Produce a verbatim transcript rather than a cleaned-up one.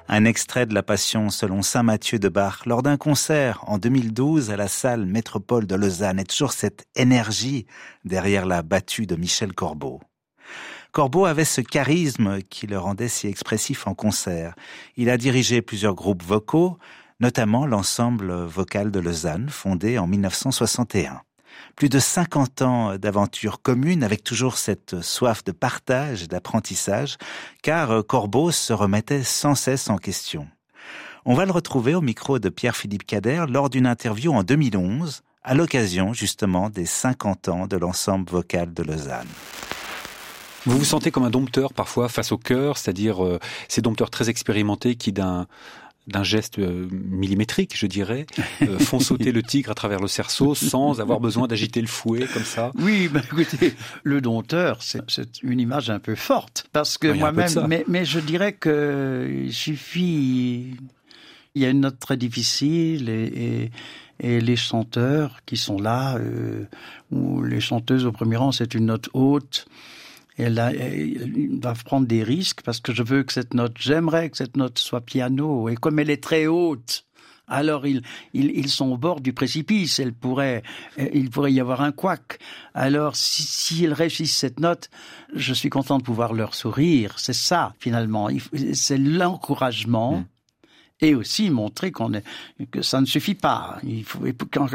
Un extrait de la Passion selon saint Matthieu de Bach lors d'un concert en deux mille douze à la salle Métropole de Lausanne. Et toujours cette énergie derrière la battue de Michel Corbeau. Corbeau avait ce charisme qui le rendait si expressif en concert. Il a dirigé plusieurs groupes vocaux, notamment l'ensemble vocal de Lausanne, fondé en mille neuf cent soixante et un. Plus de cinquante ans d'aventures communes avec toujours cette soif de partage et d'apprentissage, car Corbeau se remettait sans cesse en question. On va le retrouver au micro de Pierre-Philippe Cader lors d'une interview en deux mille onze, à l'occasion justement des cinquante ans de l'ensemble vocal de Lausanne. Vous vous sentez comme un dompteur parfois face au chœur, c'est-à-dire euh, ces dompteurs très expérimentés qui d'un d'un geste euh, millimétrique, je dirais, euh, font sauter le tigre à travers le cerceau sans avoir besoin d'agiter le fouet comme ça. Oui, ben écoutez, le dompteur, c'est, c'est une image un peu forte parce que oui, moi-même, mais, mais je dirais que il suffit, il y a une note très difficile et, et, et les chanteurs qui sont là, euh, ou les chanteuses au premier rang, c'est une note haute. Elle, a, elle doit prendre des risques parce que je veux que cette note, j'aimerais que cette note soit piano. Et comme elle est très haute, alors ils, ils, ils sont au bord du précipice. Elle pourrait, il pourrait y avoir un couac. Alors si, si ils réussissent cette note, je suis content de pouvoir leur sourire. C'est ça finalement. C'est l'encouragement. Mmh. Et aussi montrer qu'on est, que ça ne suffit pas. Il faut, quand